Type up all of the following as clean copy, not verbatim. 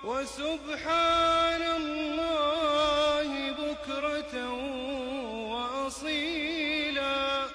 وسبحان الله بكرة وأصيلا.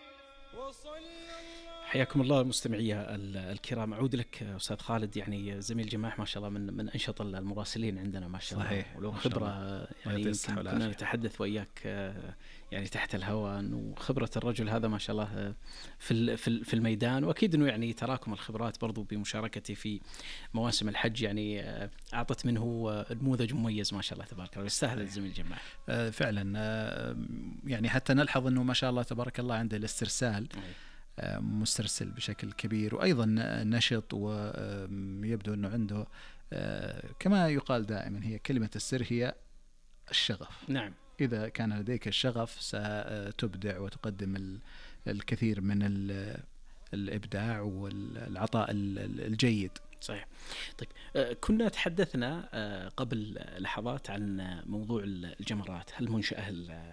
حياكم الله مستمعي الكرام. أعود لك أستاذ خالد، يعني زميل جماح ما شاء الله من أنشط المراسلين عندنا ما شاء الله. صحيح. ولو خبرة يعني كنا نتحدث وإياك يعني تحت الهواء أنه خبرة الرجل هذا ما شاء الله في الميدان، وأكيد أنه يعني تراكم الخبرات برضو بمشاركتي في مواسم الحج يعني أعطت منه نموذج مميز ما شاء الله تبارك الله، يستاهل الزميل جماح فعلا. يعني حتى نلحظ أنه ما شاء الله تبارك الله عنده الاسترسال، مسترسل بشكل كبير، وأيضا نشط، ويبدو أنه عنده كما يقال دائما هي كلمة السر هي الشغف. نعم. إذا كان لديك الشغف ستبدع وتقدم الكثير من الإبداع والعطاء الجيد. صحيح. طيب كنا تحدثنا قبل لحظات عن موضوع الجمرات، المنشأة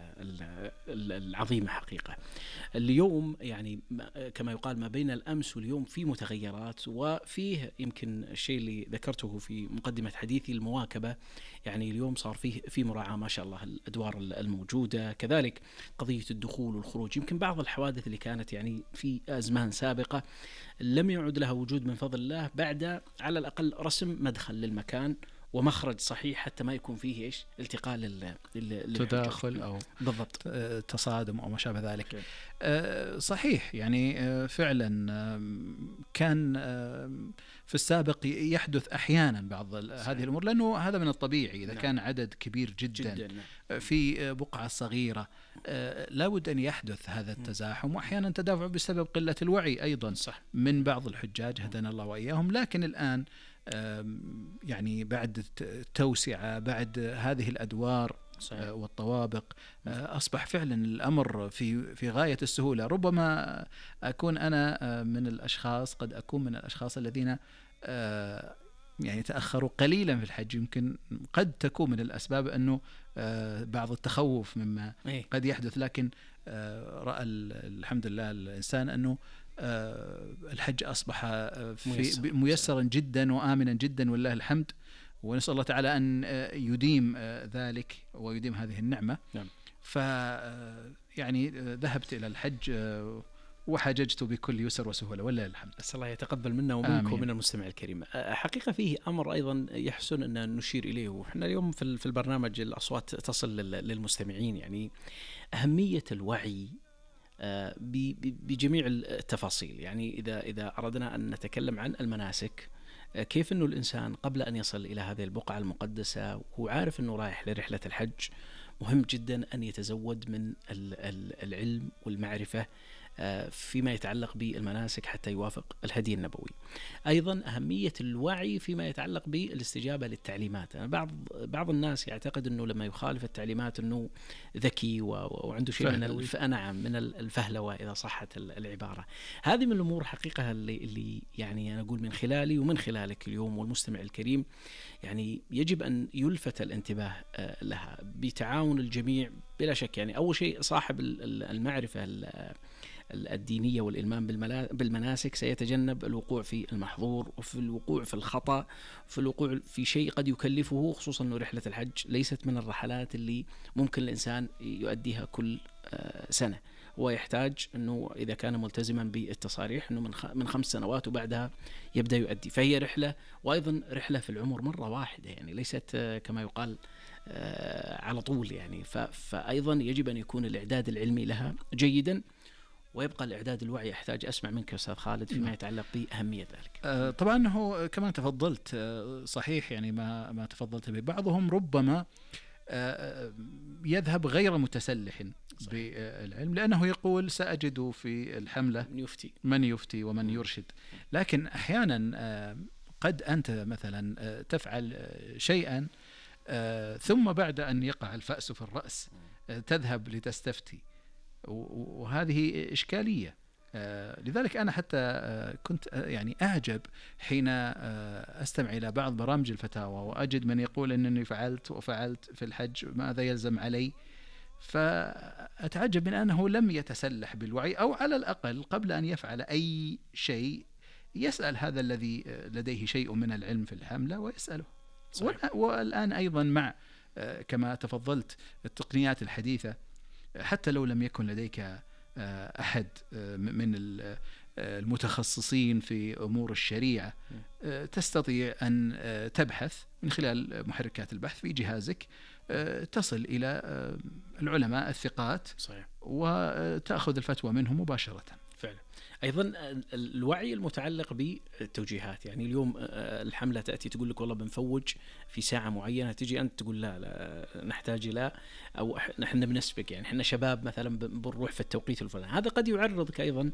العظيمة حقيقة. اليوم يعني كما يقال ما بين الأمس واليوم في متغيرات، وفيه يمكن الشيء اللي ذكرته في مقدمة حديثي المواكبة. يعني اليوم صار في مراعاة ما شاء الله الأدوار الموجودة، كذلك قضية الدخول والخروج. يمكن بعض الحوادث اللي كانت يعني في أزمان سابقة لم يعد لها وجود من فضل الله، بعد على الأقل رسم مدخل للمكان ومخرج صحيح حتى ما يكون فيه إيش التقاء تداخل أو بالضبط تصادم أو ما شابه ذلك. صحيح. يعني فعلا كان في السابق يحدث أحيانا بعض هذه الأمور، لأنه هذا من الطبيعي إذا كان عدد كبير جدا في بقعة صغيرة لابد أن يحدث هذا التزاحم، وأحيانا تدافع بسبب قلة الوعي أيضا من بعض الحجاج، هدانا الله وإياهم. لكن الآن يعني بعد التوسعة، بعد هذه الأدوار والطوابق، أصبح فعلا الأمر في غاية السهولة. ربما أكون أنا من الأشخاص، قد أكون من الأشخاص الذين يعني تأخروا قليلا في الحج. يمكن قد تكون من الأسباب أنه بعض التخوف مما قد يحدث، لكن رأى الحمد لله الإنسان أنه الحج أصبح ميسرا جدا وآمنا جدا والله الحمد، ونسأل الله تعالى أن يديم ذلك ويديم هذه النعمة. نعم. يعني ذهبت إلى الحج وحججت بكل يسر وسهولة والله الحمد. أسأل الله يتقبل منا ومنكم ومن المستمع الكريم. حقيقة فيه أمر أيضا يحسن أن نشير إليه، وإحنا اليوم في البرنامج الأصوات تصل للمستمعين، يعني أهمية الوعي بجميع التفاصيل. يعني إذا أردنا أن نتكلم عن المناسك، كيف أنه الإنسان قبل أن يصل إلى هذه البقعة المقدسة وهو عارف أنه رايح لرحلة الحج، مهم جدا أن يتزود من العلم والمعرفة فيما يتعلق بالمناسك حتى يوافق الهدي النبوي. أيضا أهمية الوعي فيما يتعلق بالاستجابة للتعليمات. بعض الناس يعتقد أنه لما يخالف التعليمات أنه ذكي وعنده شيء من الفهلوة إذا صحت العبارة. هذه من الأمور حقيقة اللي يعني أنا أقول من خلالي ومن خلالك اليوم والمستمع الكريم يعني يجب أن يلفت الانتباه لها بتعاون الجميع بلا شك. يعني أول شيء صاحب المعرفة الدينية والإلمام بالمناسك سيتجنب الوقوع في المحظور وفي الوقوع في الخطأ، في الوقوع في شيء قد يكلفه، خصوصا أنه رحلة الحج ليست من الرحلات اللي ممكن الإنسان يؤديها كل سنة. هو يحتاج أنه إذا كان ملتزما بالتصاريح أنه من 5 سنوات وبعدها يبدأ يؤدي، فهي رحلة، وأيضا رحلة في العمر مرة واحدة، يعني ليست كما يقال على طول يعني. فأيضا يجب أن يكون الإعداد العلمي لها جيدا، ويبقى الإعداد الوعي. يحتاج أسمع منك أستاذ خالد فيما يتعلق بأهمية ذلك. طبعا هو كما تفضلت صحيح، يعني ما تفضلت به. بعضهم ربما يذهب غير متسلح بالعلم، لأنه يقول سأجد في الحملة من يفتي ومن يرشد. لكن أحيانا قد أنت مثلا تفعل شيئا ثم بعد أن يقع الفأس في الرأس تذهب لتستفتي، وهذه إشكالية. لذلك أنا حتى كنت يعني أعجب حين أستمع إلى بعض برامج الفتاوى وأجد من يقول أنني فعلت وفعلت في الحج، ماذا يلزم علي؟ فأتعجب من أنه لم يتسلح بالوعي، أو على الأقل قبل أن يفعل أي شيء يسأل هذا الذي لديه شيء من العلم في الحملة ويسأله. والآن أيضا مع كما تفضلت التقنيات الحديثة، حتى لو لم يكن لديك أحد من المتخصصين في أمور الشريعة، تستطيع أن تبحث من خلال محركات البحث في جهازك، تصل إلى العلماء الثقات. صحيح. وتأخذ الفتوى منهم مباشرة. فعلا. أيضا الوعي المتعلق بالتوجيهات، يعني اليوم الحملة تأتي تقول لك والله بنفوج في ساعة معينة، تجي أنت تقول لا نحتاج إلى، أو نحن بنسبق، يعني إحنا شباب مثلا بنروح في التوقيت الفلاني، هذا قد يعرضك أيضا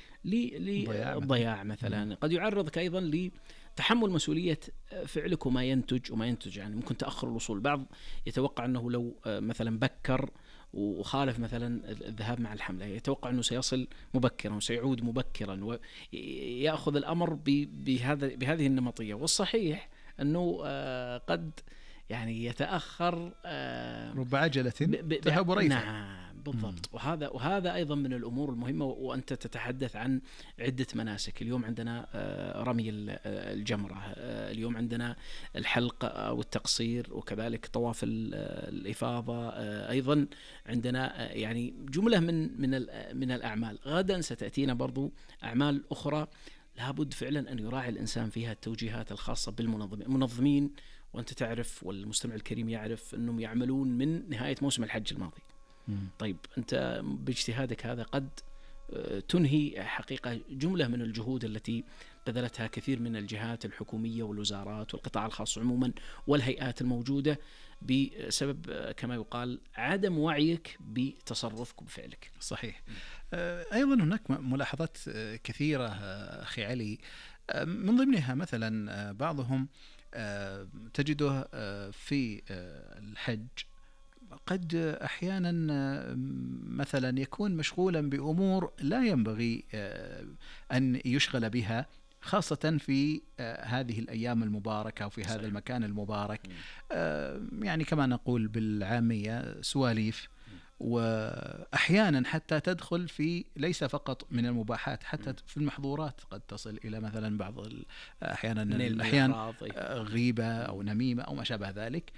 للضياع مثلا، قد يعرضك أيضا لتحمل مسؤولية فعلك وما ينتج يعني ممكن تأخر الوصول. بعض يتوقع أنه لو مثلا بكر وخالف مثلا الذهاب مع الحملة، يتوقع أنه سيصل مبكرا وسيعود مبكرا ويأخذ الأمر بهذه النمطية. والصحيح أنه قد يعني يتأخر، رب عجلة تذهب ريثا. نعم بالضبط. وهذا أيضا من الأمور المهمة. وأنت تتحدث عن عدة مناسك، اليوم عندنا رمي الجمرة، اليوم عندنا الحلق والتقصير، وكذلك طواف الإفاضة، أيضا عندنا يعني جملة من الأعمال. غدا ستأتينا برضو أعمال أخرى لابد فعلا أن يراعي الإنسان فيها التوجيهات الخاصة بالمنظمين. وأنت تعرف والمستمع الكريم يعرف أنهم يعملون من نهاية موسم الحج الماضي. طيب أنت باجتهادك هذا قد تنهي حقيقة جملة من الجهود التي بذلتها كثير من الجهات الحكومية والوزارات والقطاع الخاص عموما والهيئات الموجودة، بسبب كما يقال عدم وعيك بتصرفك وبفعلك. صحيح. أيضا هناك ملاحظات كثيرة أخي علي، من ضمنها مثلا بعضهم تجده في الحج قد أحيانا مثلا يكون مشغولا بأمور لا ينبغي أن يشغل بها، خاصة في هذه الأيام المباركة وفي هذا المكان المبارك. يعني كما نقول بالعامية سواليف، وأحيانا حتى تدخل في ليس فقط من المباحات، حتى في المحظورات قد تصل إلى مثلا بعض أحيانا غيبة أو نميمة أو ما شابه ذلك.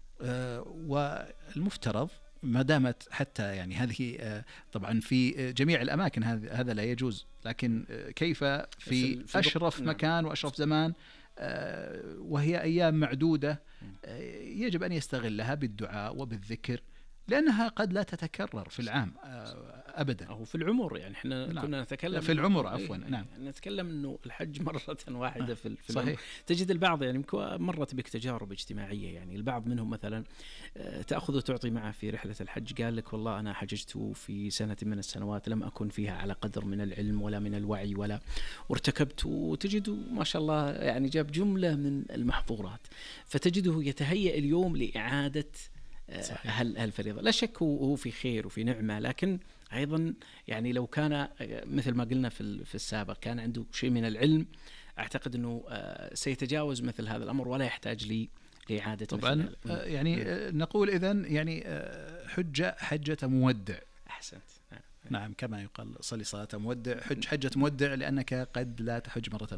والمفترض ما دامت حتى يعني هذه طبعا في جميع الأماكن هذا لا يجوز، لكن كيف في أشرف مكان وأشرف زمان وهي أيام معدودة يجب أن يستغلها بالدعاء وبالذكر، لأنها قد لا تتكرر في العام أبدا، أو في العمر. يعني إحنا كنا نتكلم في العمر عفوا. نعم نتكلم إنه الحج مرة واحدة في صحيح. العمر. تجد البعض يعني مرت بك تجارب اجتماعية، يعني البعض منهم مثلا تأخذ وتعطي معه في رحلة الحج، قال لك والله أنا حججت في سنة من السنوات لم أكن فيها على قدر من العلم ولا من الوعي ولا وارتكبت، وتجد ما شاء الله يعني جاب جملة من المحظورات، فتجده يتهيأ اليوم لإعادة هالفريضة. لا شك هو في خير وفي نعمة، لكن أيضا يعني لو كان مثل ما قلنا في السابق كان عنده شيء من العلم، أعتقد أنه سيتجاوز مثل هذا الأمر ولا يحتاج لإعادة. طبعا يعني نقول إذن يعني حجة مودع. أحسنت. نعم كما يقال صلي صلاة مودع، حجة مودع، لأنك قد لا تحج مرة